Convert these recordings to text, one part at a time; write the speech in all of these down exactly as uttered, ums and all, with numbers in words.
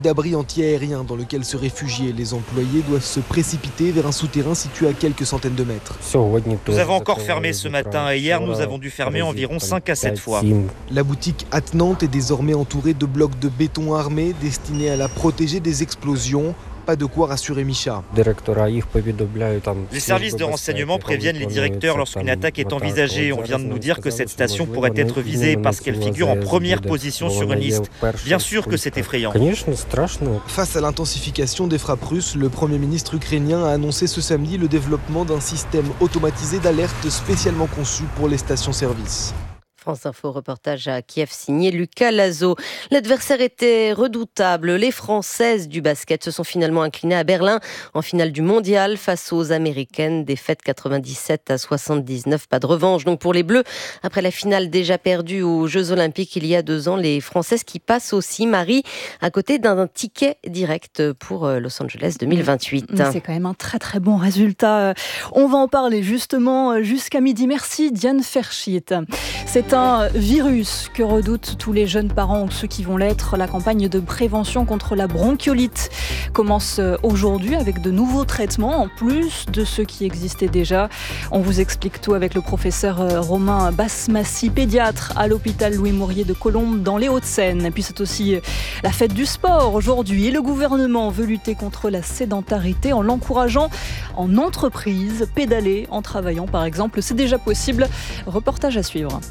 D'abri anti-aérien dans lequel se réfugier, les employés doivent se précipiter vers un souterrain situé à quelques centaines de mètres. Nous avons encore fermé ce matin et hier nous avons dû fermer environ cinq à sept fois. La boutique attenante est désormais entourée de blocs de béton armés destinés à la protéger des explosions. Pas de quoi rassurer Micha. Les services de renseignement préviennent les directeurs lorsqu'une attaque est envisagée. On vient de nous dire que cette station pourrait être visée parce qu'elle figure en première position sur une liste. Bien sûr que c'est effrayant. Face à l'intensification des frappes russes, le Premier ministre ukrainien a annoncé ce samedi le développement d'un système automatisé d'alerte spécialement conçu pour les stations-service. France Info, reportage à Kiev signé Lucas Lazo. L'adversaire était redoutable. Les Françaises du basket se sont finalement inclinées à Berlin en finale du mondial face aux Américaines. Défaite quatre-vingt-dix-sept à soixante-dix-neuf. Pas de revanche donc pour les Bleus. Après la finale déjà perdue aux Jeux Olympiques il y a deux ans, les Françaises qui passent aussi, Marie, à côté d'un ticket direct pour Los Angeles deux mille vingt-huit. C'est quand même un très très bon résultat. On va en parler justement jusqu'à midi. Merci Diane Ferschit. C'est un virus que redoutent tous les jeunes parents ou ceux qui vont l'être. La campagne de prévention contre la bronchiolite commence aujourd'hui avec de nouveaux traitements en plus de ceux qui existaient déjà. On vous explique tout avec le professeur Romain Basmassi, pédiatre à l'hôpital Louis Mourier de Colombes dans les Hauts-de-Seine. Et puis c'est aussi la fête du sport aujourd'hui et le gouvernement veut lutter contre la sédentarité en l'encourageant en entreprise, pédaler en travaillant par exemple. C'est déjà possible. Reportage à suivre.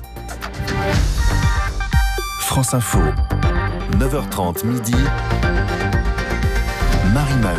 France Info, neuf heures trente midi, Marie Maheu.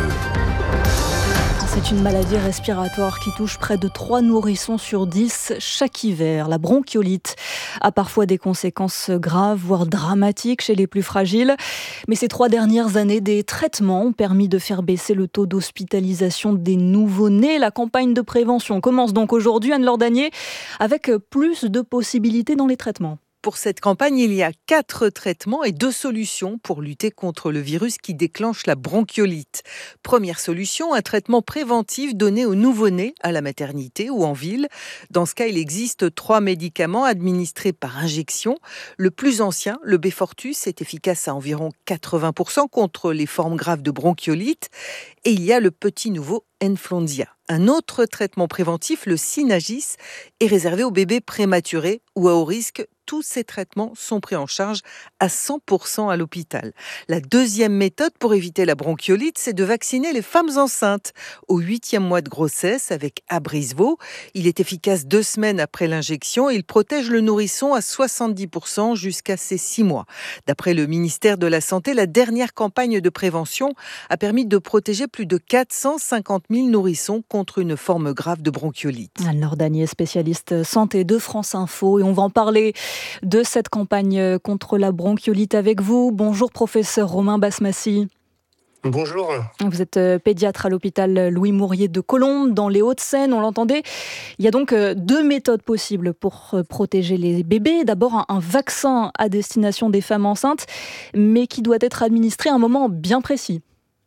C'est une maladie respiratoire qui touche près de trois nourrissons sur dix chaque hiver. La bronchiolite a parfois des conséquences graves, voire dramatiques chez les plus fragiles. Mais ces trois dernières années, des traitements ont permis de faire baisser le taux d'hospitalisation des nouveau-nés. La campagne de prévention commence donc aujourd'hui, Anne Lordanier, avec plus de possibilités dans les traitements. Pour cette campagne, il y a quatre traitements et deux solutions pour lutter contre le virus qui déclenche la bronchiolite. Première solution, un traitement préventif donné aux nouveau-nés à la maternité ou en ville. Dans ce cas, il existe trois médicaments administrés par injection. Le plus ancien, le Beyfortus, est efficace à environ quatre-vingts pour cent contre les formes graves de bronchiolite. Et il y a le petit nouveau Enflonsia. Un autre traitement préventif, le Synagis, est réservé aux bébés prématurés ou à haut risque. Tous ces traitements sont pris en charge à cent pour cent à l'hôpital. La deuxième méthode pour éviter la bronchiolite, c'est de vacciner les femmes enceintes au huitième mois de grossesse avec Abrysvo. Il est efficace deux semaines après l'injection et il protège le nourrisson à soixante-dix pour cent jusqu'à ses six mois. D'après le ministère de la Santé, la dernière campagne de prévention a permis de protéger plus de quatre cent cinquante mille nourrissons contre une forme grave de bronchiolite. Anne-Laure Danier, spécialiste santé de France Info, et on va en parler de cette campagne contre la bronchiolite avec vous. Bonjour professeur Romain Basmassi. Bonjour. Vous êtes pédiatre à l'hôpital Louis Mourier de Colombes dans les Hauts-de-Seine, on l'entendait. Il y a donc deux méthodes possibles pour protéger les bébés. D'abord un vaccin à destination des femmes enceintes, mais qui doit être administré à un moment bien précis.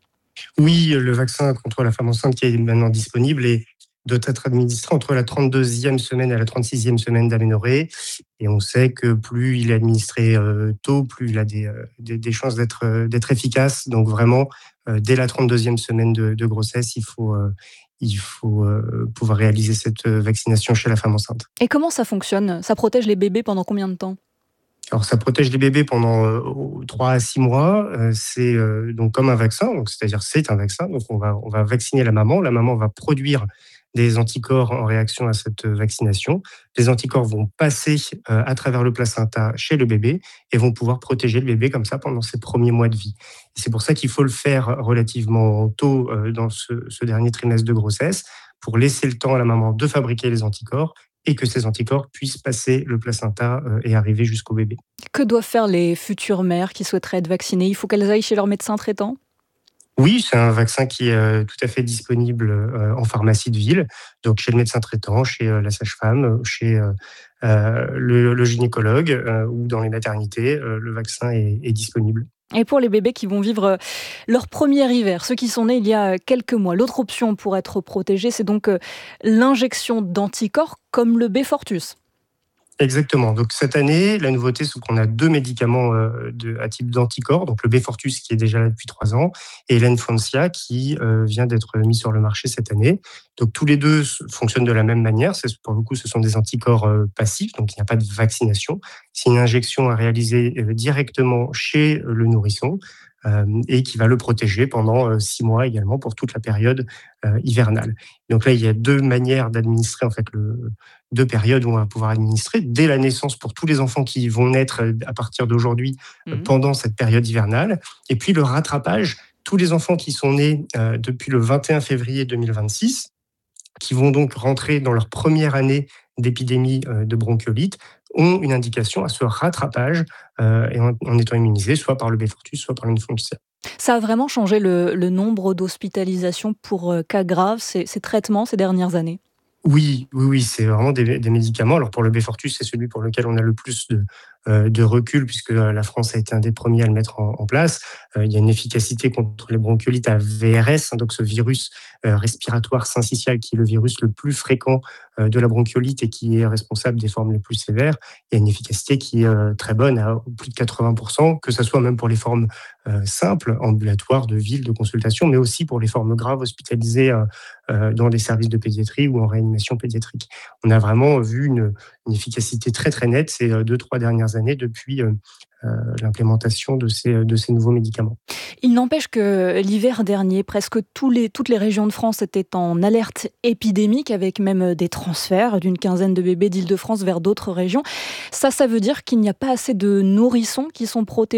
Oui, le vaccin contre la femme enceinte qui est maintenant disponible et doit être administré entre la trente-deuxième semaine et la trente-sixième semaine d'aménorrhée. Et on sait que plus il est administré euh, tôt, plus il a des, euh, des, des chances d'être, euh, d'être efficace. Donc vraiment, euh, dès la trente-deuxième semaine de, de grossesse, il faut, euh, il faut euh, pouvoir réaliser cette vaccination chez la femme enceinte. Et comment ça fonctionne ? Ça protège les bébés pendant combien de temps ? Alors, ça protège les bébés pendant euh, trois à six mois. Euh, c'est euh, donc comme un vaccin, donc c'est-à-dire c'est un vaccin. Donc, on va, on va vacciner la maman. La maman va produire des anticorps en réaction à cette vaccination. Les anticorps vont passer euh, à travers le placenta chez le bébé et vont pouvoir protéger le bébé comme ça pendant ses premiers mois de vie. Et c'est pour ça qu'il faut le faire relativement tôt euh, dans ce, ce dernier trimestre de grossesse pour laisser le temps à la maman de fabriquer les anticorps et que ces anticorps puissent passer le placenta euh, et arriver jusqu'au bébé. Que doivent faire les futures mères qui souhaiteraient être vaccinées ? Il faut qu'elles aillent chez leur médecin traitant ? Oui, c'est un vaccin qui est euh, tout à fait disponible euh, en pharmacie de ville, donc chez le médecin traitant, chez euh, la sage-femme, chez euh, euh, le, le gynécologue euh, ou dans les maternités, euh, le vaccin est, est disponible. Et pour les bébés qui vont vivre leur premier hiver, ceux qui sont nés il y a quelques mois, l'autre option pour être protégé, c'est donc l'injection d'anticorps comme le Beyfortus. Exactement. Donc cette année, la nouveauté, c'est qu'on a deux médicaments euh, de, à type d'anticorps, donc le Beyfortus qui est déjà là depuis trois ans et l'Enfroncia qui euh, vient d'être mis sur le marché cette année. Donc tous les deux fonctionnent de la même manière. C'est, pour le coup, ce sont des anticorps euh, passifs, donc il n'y a pas de vaccination. C'est une injection à réaliser euh, directement chez euh, le nourrisson euh, et qui va le protéger pendant euh, six mois également pour toute la période euh, hivernale. Donc là, il y a deux manières d'administrer en fait le deux périodes où on va pouvoir administrer dès la naissance pour tous les enfants qui vont naître à partir d'aujourd'hui mmh. pendant cette période hivernale. Et puis le rattrapage, tous les enfants qui sont nés euh, depuis le vingt et un février deux mille vingt-six, qui vont donc rentrer dans leur première année d'épidémie euh, de bronchiolite, ont une indication à ce rattrapage euh, et en, en étant immunisés soit par le Beyfortus, soit par l'Enfroncia. Ça a vraiment changé le, le nombre d'hospitalisations pour euh, cas graves, ces, ces traitements ces dernières années? Oui, oui, oui, c'est vraiment des, des médicaments. Alors pour le Beyfortus, c'est celui pour lequel on a le plus de, euh, de recul, puisque la France a été un des premiers à le mettre en, en place. Euh, il y a une efficacité contre les bronchiolites à V R S, hein, donc ce virus euh, respiratoire syncytial qui est le virus le plus fréquent euh, de la bronchiolite et qui est responsable des formes les plus sévères. Il y a une efficacité qui est euh, très bonne, à plus de quatre-vingts pour cent, que ce soit même pour les formes euh, simples, ambulatoires, de ville, de consultation, mais aussi pour les formes graves hospitalisées euh, euh, dans des services de pédiatrie ou en réanimation pédiatrique. On a vraiment vu une, une efficacité très très nette ces deux, trois dernières années depuis euh, euh, l'implémentation de ces, de ces nouveaux médicaments. Il n'empêche que l'hiver dernier, presque tous les, toutes les régions de France étaient en alerte épidémique, avec même des transferts d'une quinzaine de bébés d'Île-de-France vers d'autres régions. Ça, ça veut dire qu'il n'y a pas assez de nourrissons qui sont protégés ?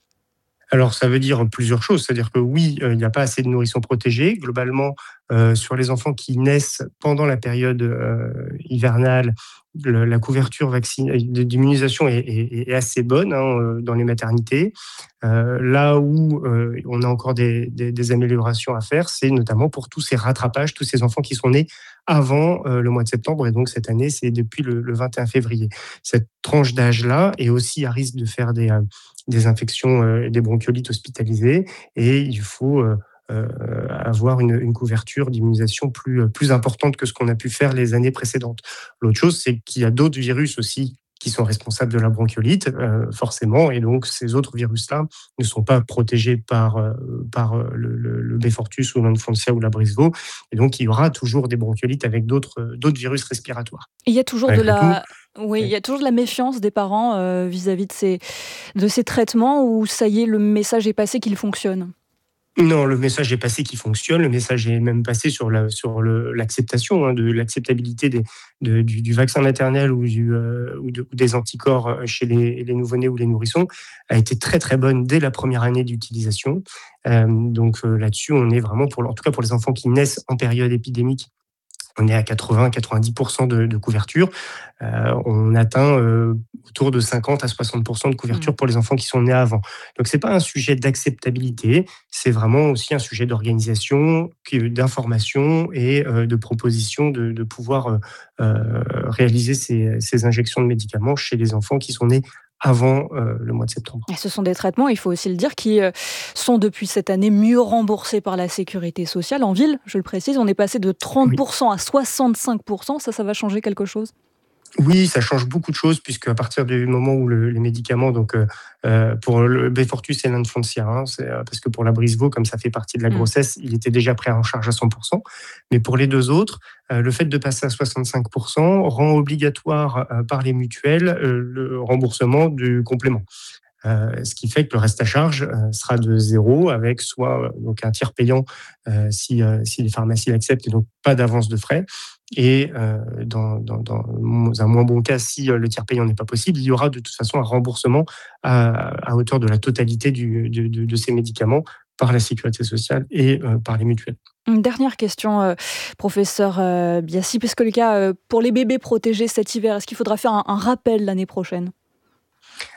Alors, ça veut dire plusieurs choses. C'est-à-dire que oui, euh, il n'y a pas assez de nourrissons protégés. Globalement, euh, sur les enfants qui naissent pendant la période euh, hivernale, le, la couverture vaccine, d'immunisation est, est, est assez bonne hein, dans les maternités. Euh, là où euh, on a encore des, des, des améliorations à faire, c'est notamment pour tous ces rattrapages, tous ces enfants qui sont nés avant euh, le mois de septembre. Et donc, cette année, c'est depuis le, le vingt et un février. Cette tranche d'âge-là est aussi à risque de faire des... Euh, des infections et euh, des bronchiolites hospitalisées, et il faut euh, euh, avoir une, une couverture d'immunisation plus, plus importante que ce qu'on a pu faire les années précédentes. L'autre chose, c'est qu'il y a d'autres virus aussi qui sont responsables de la bronchiolite, euh, forcément, et donc ces autres virus-là ne sont pas protégés par, euh, par le, le, le Beyfortus ou l'Enfroncia ou la Brisvo, et donc il y aura toujours des bronchiolites avec d'autres, d'autres virus respiratoires. Il y a toujours avec de la... Oui, il y a toujours de la méfiance des parents euh, vis-à-vis de ces, de ces traitements, où ça y est, le message est passé qu'ils fonctionnent? Non, le message est passé qu'il fonctionne. Le message est même passé sur, la, sur le, l'acceptation, hein, de l'acceptabilité des, de, du, du vaccin maternel ou, du, euh, ou, de, ou des anticorps chez les, les nouveau-nés ou les nourrissons a été très très bonne dès la première année d'utilisation. Euh, donc euh, là-dessus, on est vraiment, pour, en tout cas pour les enfants qui naissent en période épidémique, on est à quatre-vingts à quatre-vingt-dix pour cent de, de couverture. Euh, on atteint euh, autour de cinquante à soixante pour cent de couverture pour les enfants qui sont nés avant. Donc, ce n'est pas un sujet d'acceptabilité, c'est vraiment aussi un sujet d'organisation, d'information et euh, de proposition de, de pouvoir euh, réaliser ces, ces injections de médicaments chez les enfants qui sont nés avant euh, le mois de septembre. Et ce sont des traitements, il faut aussi le dire, qui euh, sont depuis cette année mieux remboursés par la sécurité sociale. En ville, je le précise, on est passé de trente pour cent oui. à soixante-cinq pour cent. Ça, ça va changer quelque chose ? Oui, ça change beaucoup de choses, puisque à partir du moment où le, les médicaments, donc euh, pour le Beyfortus et l'Enfroncia, hein, c'est, parce que pour la Brisvo, comme ça fait partie de la grossesse, mmh. il était déjà pris en charge à cent pour cent. Mais pour les deux autres, euh, le fait de passer à soixante-cinq pour cent rend obligatoire euh, par les mutuelles euh, le remboursement du complément. Euh, ce qui fait que le reste à charge euh, sera de zéro, avec soit euh, donc un tiers payant euh, si, euh, si les pharmacies l'acceptent, et donc pas d'avance de frais. Et euh, dans, dans, dans un moins bon cas, si euh, le tiers payant n'est pas possible, il y aura de toute façon un remboursement à, à hauteur de la totalité du, de, de, de ces médicaments par la sécurité sociale et euh, par les mutuelles. Une dernière question, euh, professeur euh, Biassi, parce que le cas euh, pour les bébés protégés cet hiver, est-ce qu'il faudra faire un, un rappel l'année prochaine ?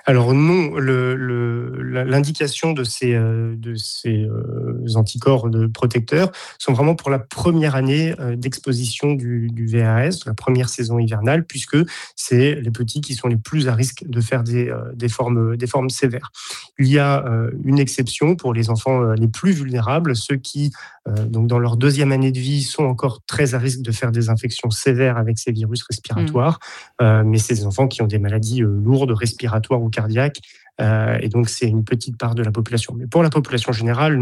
Alors non, le, le, l'indication de ces, euh, de ces euh, anticorps de protecteurs sont vraiment pour la première année euh, d'exposition du, du V H S, la première saison hivernale, puisque c'est les petits qui sont les plus à risque de faire des, euh, des, formes, des formes sévères. Il y a euh, une exception pour les enfants euh, les plus vulnérables, ceux qui, euh, donc dans leur deuxième année de vie, sont encore très à risque de faire des infections sévères avec ces virus respiratoires, mmh. euh, mais c'est des enfants qui ont des maladies euh, lourdes, respiratoires ou cardiaques, euh, et donc c'est une petite part de la population. Mais pour la population générale,